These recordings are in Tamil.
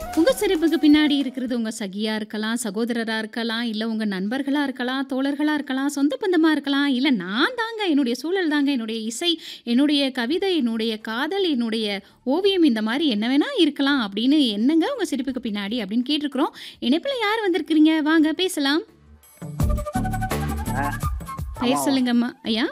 உங்க சிரிப்புக்கு பின்னாடி இருக்கிறது உங்க சகியா இருக்கலாம், சகோதரரா இருக்கலாம், இல்ல உங்க நண்பர்களா இருக்கலாம், தோழர்களா இருக்கலாம், சொந்த பந்தமா இருக்கலாம், இல்ல நான் தாங்க, என்னுடைய சூழல் தாங்க, என்னுடைய இசை, என்னுடைய கவிதை, என்னுடைய காதல், என்னுடைய ஓவியம் இந்த மாரி என்ன வேணா இருக்கலாம் அப்படின்னு என்னங்க உங்க சிரிப்புக்கு பின்னாடி அப்படின்னு கேட்டிருக்கிறோம். இணைப்புல யார் வந்திருக்கிறீங்க? வாங்க பேசலாம். ஆ, பெயர் அம்மா சொல்லுங்கம்மா. ஐயா,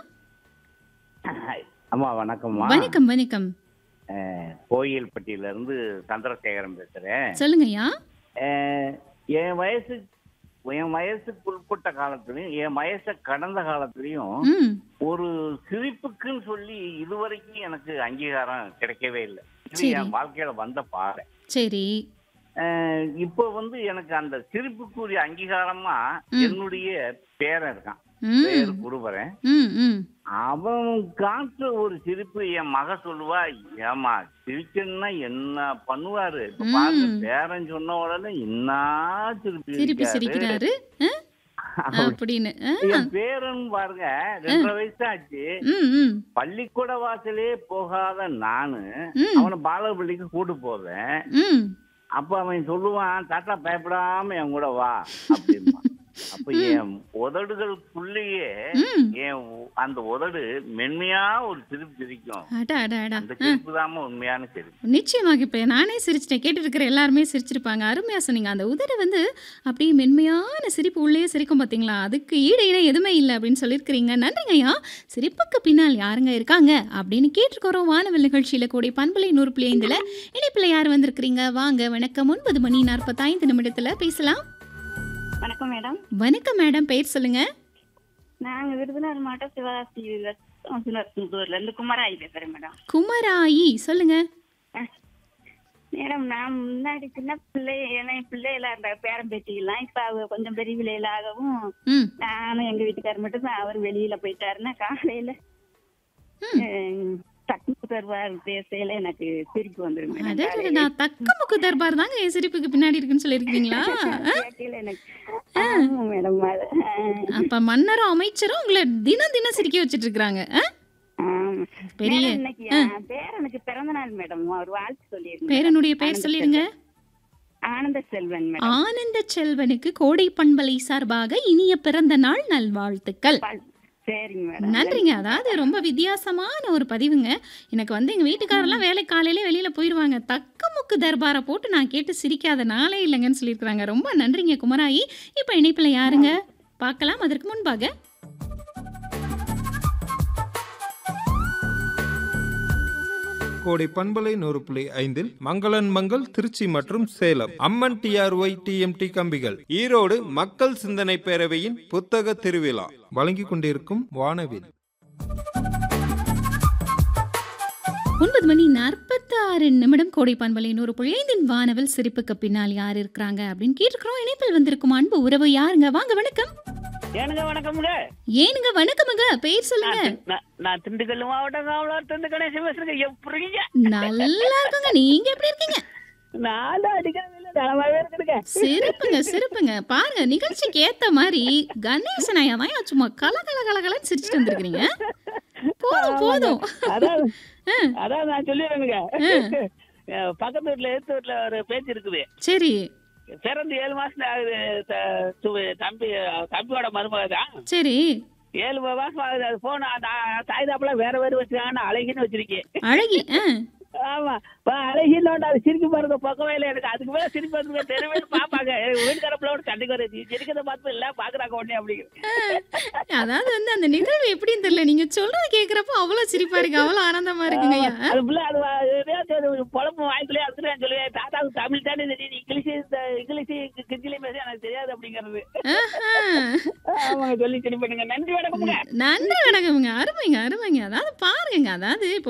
அம்மா வணக்கம்மா. வணக்கம், வணக்கம். கோயில்பட்டியில இருந்து சந்திரசேகரன் பேசுறேன். சொல்லுங்க ஐயா. அஹ், என் வயசு என் வயசுக்கு உட்பட்ட காலத்துலயும் என் வயசை கடந்த காலத்துலயும் ம். ஒரு சிரிப்புக்குன்னு சொல்லி இதுவரைக்கும் எனக்கு அங்கீகாரம் கிடைக்கவே இல்லை. இது சரி. என் வாழ்க்கையில வந்த பாதை. சரி. இப்போ எனக்கு அந்த சிரிப்புக்குரிய அங்கீகாரமா ம். என்னுடைய பேரன் இருக்கான். ம். பேரு குருபரன். ம். ம். அவன் காட்டுற ஒரு சிரிப்பு என் மக சொல்லுவா, ஏமா சிரிக்கணும்னா என்ன பண்ணுவாரு. இப்ப பாருங்க, ம். பேரன் சொன்ன உடனே என்ன சிரிப்பு திருப்பி இருக்காரு. சிரிக்கிறாரு. அப்படின்னு. என் பேரன் பாருங்க 2.5 வயசு ஆச்சு. ம். ம். பள்ளிக்கூட வாசலே போகாத நானு ம். அவனை பாலபள்ளிக்கு கூட்டு போவேன். ம். அப்ப அவன் சொல்லுவான், தாத்தா பயப்படாம என் கூட வா அப்படிமா. அப்ப என் உதடுகளுக்குள்ளேயே ம். அந்த உதடு மென்மையா ஒரு சிரிப்பு சிரிக்கும். அட, அட, அட. அந்த சிரிப்பு தாம உண்மையான சிரிப்பு. நிச்சயமாக இப்ப நானே சிரிச்சிட்டேன். கேட்டுட்டு இருக்கிற எல்லாருமே சிரிச்சிருப்பாங்க. அருமையா சொன்னீங்க. அந்த உதடு அப்படியே மென்மையான சிரிப்பு உள்ளேயே சிரிக்கும் பார்த்தீங்களா? அதுக்கு ஈடு இணை எதுவுமே இல்ல அப்படின்னு சொல்லியிருக்கிறீங்க. நன்றிங்க ஐயா. சிரிப்புக்கு பின்னால் யாருங்க இருக்காங்க அப்படின்னு கேட்டிருக்கிறோம். வானவில் நிகழ்ச்சியில கூடிய பண்பலை 100.5 இணைப்பில் யார் வந்திருக்கிறீங்க? வாங்க. வணக்கம். 9:45 பேசலாம். வணக்கம் மேடம். வணக்கம் மேடம். பெயர் சொல்லுங்க. நாங்க விருதுநகர் மாவட்டம் சிவகாசி சுனர்புத்தூர்ல இருந்து குமராயி பேசுறேன் மேடம். குமராயி சொல்லுங்க. மேடம், நான் முன்னாடி சின்ன பிள்ளைகளா இருந்த பேரன் பேட்டிலாம் இப்ப அவ கொஞ்சம் பெரிய பிள்ளைகளாகவும் ம். நானும் எங்க வீட்டுக்காரர் மட்டும் தான். அவர் வெளியில போயிட்டாருன்னா காலையில தக்கு தருவார் பேசையில எனக்கு சிரிப்பு வந்துரும் மேடம். அடடடா, தக்கமுக்கு தர்பார் தாங்க என் சிரிப்புக்கு பின்னாடி இருக்குன்னு சொல்லியிருக்கீங்களா? கேட்கையில எனக்கு ஆமா மேடம். அப்ப மன்னரும் அமைச்சரும் உங்களை தினம் தினம் சிரிக்க வச்சிட்டு இருக்காங்க. பெரிய மேடம், இன்னைக்கு என் பேரனுக்கு பிறந்த நாள் மேடம். அவர் வாழ்த்து சொல்லிருந்தேன். பேரனுடைய பெயர் சொல்லிருங்க. ஆனந்த செல்வன் மேடம். ஆனந்த செல்வனுக்கு கோடை பண்பலை சார்பாக இனிய பிறந்த நாள் நல்வாழ்த்துக்கள். சரிங்க மேடம். நன்றிங்க. அதாவது ரொம்ப வித்தியாசமான ஒரு பதிவுங்க. எனக்கு எங்க வீட்டுக்காரெல்லாம் வேலை காலையிலே வெளியில போயிடுவாங்க. தக்கமுக்கு தர்பாரை போட்டு நான் கேட்டு சிரிக்காத நாளே இல்லைங்கன்னு சொல்லியிருக்கிறாங்க. ரொம்ப நன்றிங்க குமராயி. இப்போ இணைப்பில் யாருங்க பார்க்கலாம். அதற்கு முன்பாக கோடை பண்பலை 100.5 மங்களன் மங்கள் திருச்சி மற்றும் சேலம் அம்மன் டிஆர்ஒய் டிஎம்டி கம்பிகள் ஈரோடு மக்கள் சிந்தனை பேரவையின் புத்தக திருவிழா வழங்கிக் கொண்டிருக்கும் வானவில் 9:46 கோடை பண்பலை 100.5 வானவில் சிரிப்புக்கு பின்னால் யார் இருக்கிறாங்க அப்படின்னு கேட்டுக்கிறோம். இணைப்பில் வந்திருக்கும் அன்பு உறவு யாருங்க? வாங்க. வணக்கம். ஏனுங்க வணக்கமுங்க. ஏனுங்க வணக்கமுங்க. பெயர் சொல்லுங்க. நான் திண்டுக்கல் மாவட்டம் காவலர் திண்டு கணேசன் பேசுறேங்க. எப்படிங்க? நல்லா இருக்குங்க. நீங்க எப்படி இருக்கீங்க? நான் அடிக்கிறதில்ல, நலமாவே இருக்குதுங்க. சிறப்புங்க, சிறப்புங்க. பாருங்க, நிகழ்ச்சிக்கு ஏத்த மாதிரி கணேசன் ஐயா தான் சும்மா கலகலன்னு சிரிச்சுட்டு வந்திருக்கீங்க. போதும் போதும். அதான் நான் சொல்லிடுறேனுங்க. பக்கத்து வீட்டுல எடுத்து வீட்டுல ஒரு பேச்சு இருக்குது. சரி. பிறந்து 7 மாசம் ஆகுது. தம்பியோட மருமக தான். சரி. 7 மாசம் ஆகுது. அது போன தாய்தாப்புல வேற வச்சிருக்காங்க. அழகின்னு வச்சிருக்கேன். அழகி. ஆமா, அழகின்னு அது சிரிக்கு பாருங்க. பக்கவே இல்லை எனக்கு. அதுக்கு மேல சிரிப்பு வந்து தெருவே பாப்பாங்க. வீட்டுக்காரப்பிள்ளோட சண்டைக்கு வருது. சிரிக்கிறத பார்த்து இல்ல பாக்குறாங்க உடனே அப்படிங்கிற. அதாவது அந்த நிகழ்வு எப்படின்னு தெரியல. நீங்க சொல்றது கேக்குறப்போ அவ்வளவு சிரிப்பா இருக்கு, அவ்வளவு ஆனந்தமா இருக்குங்க ஐயா. அது பிள்ளை அது பொழப்பு வாய்க்குள்ளே அதுதான் சொல்லுவேன். தாத்தாவுக்கு தமிழ் தானே தெரியும், இங்கிலீஷ் கிஞ்சிலையும் பேச எனக்கு தெரியாது அப்படிங்கிறது. ஆமாங்க, சொல்லி சரி பண்ணுங்க. நன்றி வணக்கமுங்க. நன்றி வணக்கமுங்க. அருமைங்க, அருமைங்க. அதாவது பாருங்க, அதாவது இப்போ